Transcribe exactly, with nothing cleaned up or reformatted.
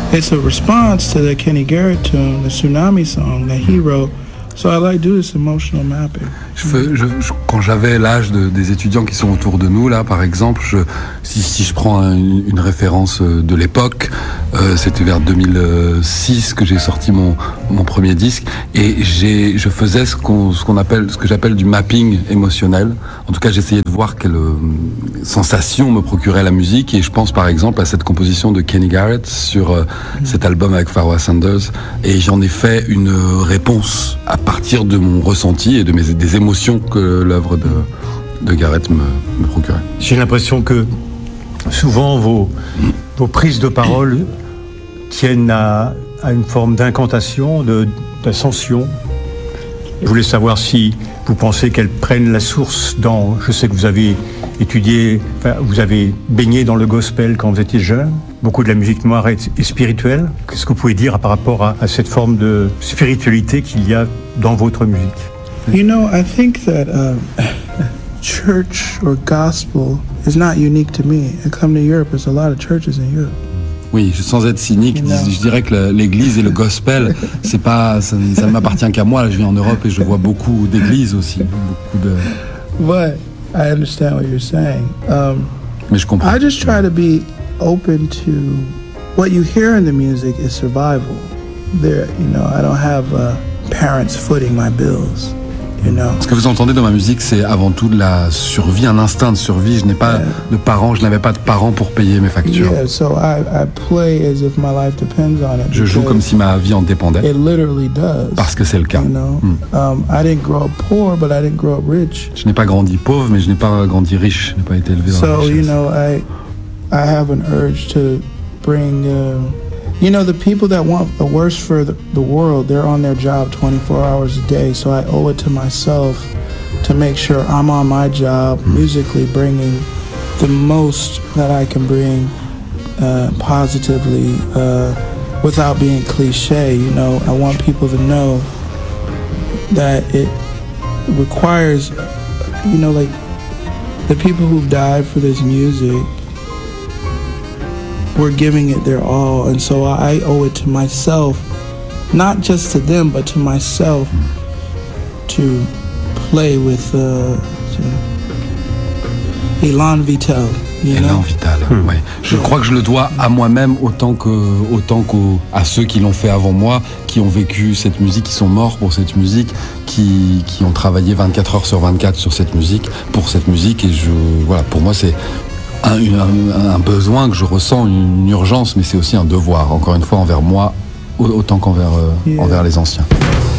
it's a response to the Kenny Garrett tune, the Tsunami song that he wrote. So I like to do this emotional mapping. Je fais, je, je, quand j'avais l'âge de, des étudiants qui sont autour de nous, là, par exemple, je, si, si je prends une, une référence de l'époque, euh, c'était vers deux mille six que j'ai sorti mon, mon premier disque, et j'ai, je faisais ce qu'on, ce qu'on appelle, ce que j'appelle du mapping émotionnel. En tout cas, j'essayais de voir quelle euh, sensation me procurait la musique, et je pense par exemple à cette composition de Kenny Garrett sur euh, mmh. cet album avec Pharoah Sanders, et j'en ai fait une réponse à partir de mon ressenti et de mes, des émotions que l'œuvre de, de Garrett me, me procurait. J'ai l'impression que souvent vos, vos prises de parole tiennent à, à une forme d'incantation, de, d'ascension. Je voulais savoir si vous pensez qu'elles prennent la source dans... Je sais que vous avez étudié, enfin, vous avez baigné dans le gospel quand vous étiez jeune. Beaucoup de la musique noire est, est spirituelle. Qu'est-ce que vous pouvez dire par rapport à, à cette forme de spiritualité qu'il y a dans votre musique? You know, I think that uh, church or gospel is not unique to me. I come to Europe, there's a lot of churches in Europe. Oui, sans être cynique, No. je dirais que l'église et le gospel, c'est pas, ça, ça ne m'appartient qu'à moi. Je vis en Europe et je vois beaucoup d'églises aussi, beaucoup de. But I understand what you're saying. Um, Mais je comprends. I just try to be open to what you hear in the music is survival. There, you know, I don't have uh, parents footing my bills. You know. Ce que vous entendez dans ma musique, c'est avant tout de la survie, un instinct de survie. Je n'ai pas Yeah. de parents, je n'avais pas de parents pour payer mes factures. Yeah, so I, I play as if my life depends on it. Je joue comme si ma vie en dépendait, It literally does. parce que c'est le cas. You know, Mm. um, I didn't grow up poor, but I didn't grow up rich. Je n'ai pas grandi pauvre, mais je n'ai pas grandi riche. Je n'ai pas été élevé dans la So you richesse. know, I I have an urge to bring. Uh, you know, the people that want the worst for the, the world, they're on their job twenty-four hours a day. So I owe it to myself to make sure I'm on my job, Mm. musically bringing the most that I can bring uh, positively, uh, without being cliche. You know, I want people to know that it requires, you know, like the people who've died for this music, we're giving it their all, and so I owe it to myself, not just to them, but to myself, to play with uh, to Elan Vital. You Élan know? vital, ouais. Je crois que je le dois à moi-même autant que autant qu'aux à ceux qui l'ont fait avant moi, qui ont vécu cette musique, qui sont morts pour cette musique, qui qui ont travaillé vingt-quatre heures sur vingt-quatre sur cette musique, pour cette musique. Et je voilà, pour moi c'est un, un, un besoin que je ressens, une urgence, mais c'est aussi un devoir, encore une fois, envers moi autant qu'envers euh, Yeah. envers les anciens.